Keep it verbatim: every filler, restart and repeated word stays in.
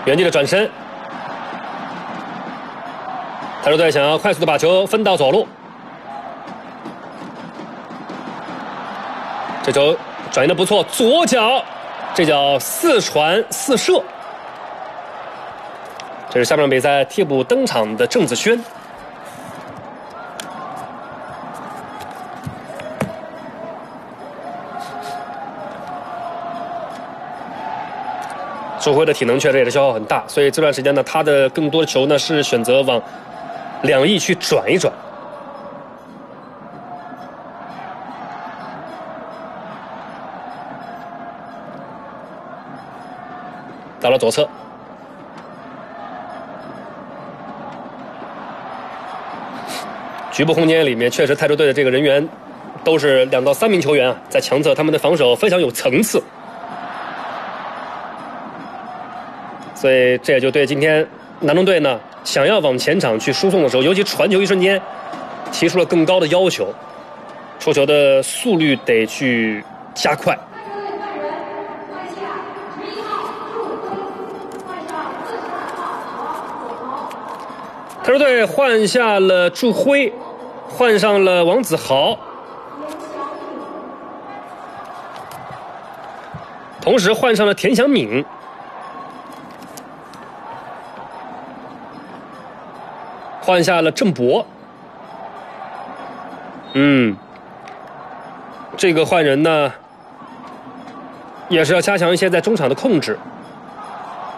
原地的转身，泰州队想要快速的把球分到左路，这球转移的不错，左脚，这叫四传四射。这是下半场比赛替补登场的郑子轩。周辉的体能确实也是消耗很大，所以这段时间呢，他的更多的球呢是选择往两翼去转一转。到了左侧，局部空间里面，确实泰州队的这个人员都是两到三名球员啊，在强侧他们的防守非常有层次。所以这也就对今天南中队呢想要往前场去输送的时候，尤其传球一瞬间，提出了更高的要求，出球的速率得去加快。泰州队换下了祝辉，换上了王子豪，同时换上了田祥敏。换下了郑博，嗯，这个换人呢，也是要加强一些在中场的控制。